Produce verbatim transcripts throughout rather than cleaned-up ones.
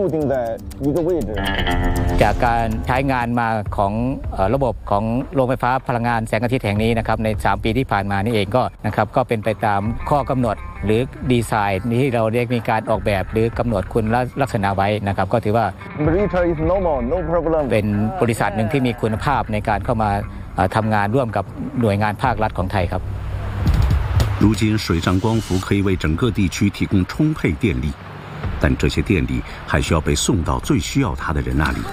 固定在一个位置จากการใช้งานมาของระบบของโรงไฟฟ้าพลังงานแสงอาทิตย์แห่งนี้นะครับในสามปีที่ผ่านมานี่เองก็นะครับก็เป็นไปตามข้อกำหนดหรือดีไซน์ที่เราได้มีการออกแบบหรือกำหนดคุณลักษณะไว้นะครับก็ถือว่าเป็นบริษัทหนึ่งที่มีคุณภาพในการเข้ามาทำงานร่วมกับหน่วยงานภาครัฐของไทยครับ如今水上光伏可以为整个地区提供充沛电力，但这些电力还需要被送到最需要它的人那里。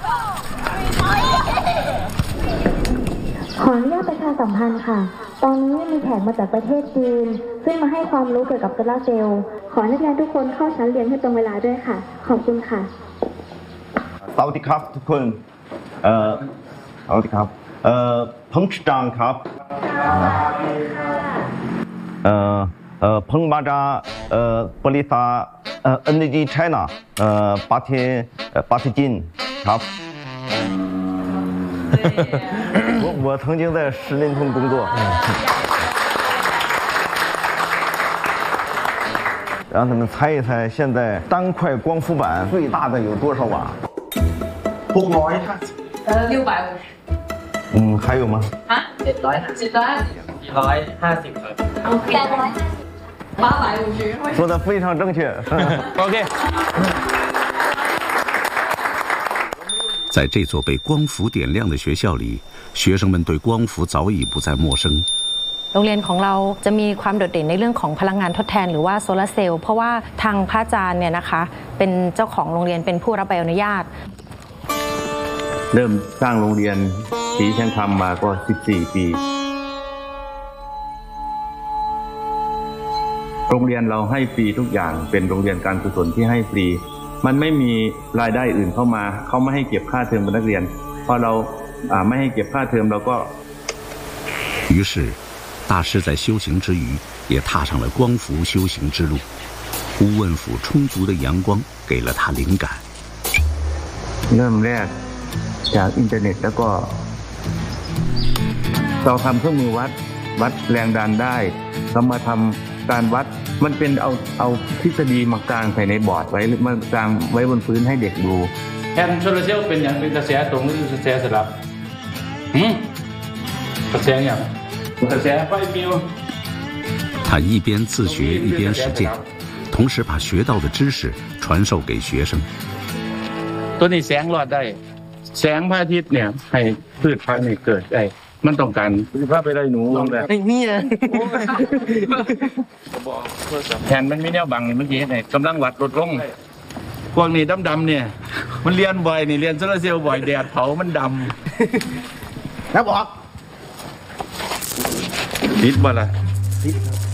ขออนุญาตประชาสัมพันธ์ค่ะตอนนี้มีแขกมาจากประเทศจีนซึ่งมาให้ความรู้เกี่ยวกับโซลาร์เซลล์ขอนักเรียนทุกคนเข้าชั้นเรียนให้ตรงเวลาด้วยค่ะขอบคุณค่ะสวัสดีครับทุกคนเอ่อสวัสดีครับเอ่อ彭市长ครับเอ่อเอ่อ彭马扎เอ่อบริษัทเอ่อ Energy China เอ่อประเทศประเทศจีนครับ我我曾经在十年通工作让他们猜一猜现在单块光伏板最大的有多少瓦หกร้อยห้าสิบเออ六百五十嗯还有吗啊เจ็ดร้อยเจ็ดร้อยสี่ร้อยห้าสิบครับแปดร้อย八百五十说的非常正确 OK 在这座被光伏点亮的学校里，学生们对光伏早已不再陌生。 โรงเรียนของเราจะมีความโดดเด่นในเรื่องของพลังงานทดแทนหรือว่าโซลาร์เซลล์เพราะว่าทางพระอาจารย์เนี่ยนะคะเป็นเจ้าของโรงเรียนเป็นผู้รับใบอนุญาตเริ่มสร้างโรงเรียนศรีชังธรรมมาก็สิบสี่ปีโรงเรียนเราให้ฟรีทุกอย่างเป็นโรงเรียนการกุศลที่ให้ฟรีมันไม่มีรายได้อื่นเข้ามาเขาไม่ให้เก็บค่าเทอมกับนักเรียนพอเราไม่ให้เก็บค่าเทอมเราก็于是大师在修行之余也踏上了光伏修行之路乌汶府充足的阳光给了他灵感เริ่มแรกจากอินเทอร์เน็ตแล้วก็เราทำเครื่องมือวัดวัดแรงดันได้เรามาทำการวัดมันเป็นเอาเอาทฤษฎีมากางใส่ในบอร์ดไว้หรือมากางไว้บนพื้นให้เด็กดูแทนโซลาร์เซลล์เป็นอย่างเป็นกระแสตรงหรือกระแสสลับหืมกระแสอย่างกระแสไฟมิว他一边自学一边实践同时把学到的知识传授给学生ตัวนี้แสงรอดได้แสงพระอาทิตย์เนี่ยให้พืชพันธุ์เกิดได้มันต้องการพาไปได้หนูลงแบบนี่อ่ะแทนมันไม่แนวบังเมื่อกี้เนี่ยกำลังวัดลดลงพวกนี้ดำๆเนี่ยมันเรียนบ่อยนี่เรียนโซลาร์เซลล์บ่อยแดดเผามันดำแล้วบอกติดบ่ล่ะ